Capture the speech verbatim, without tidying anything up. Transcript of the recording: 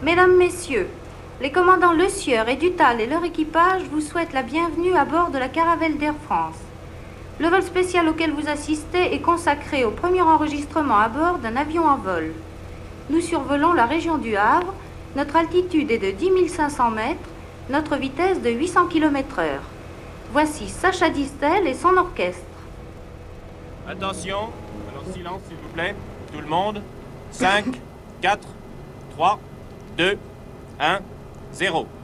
Mesdames, Messieurs, les commandants Le Sieur et Dutal et leur équipage vous souhaitent la bienvenue à bord de la Caravelle d'Air France. Le vol spécial auquel vous assistez est consacré au premier enregistrement à bord d'un avion en vol. Nous survolons la région du Havre, notre altitude est de dix mille cinq cents mètres, notre vitesse de huit cents kilomètres heure. Voici Sacha Distel et son orchestre. Attention, alors silence s'il vous plaît, tout le monde. cinq, quatre, trois, deux, un, zéro.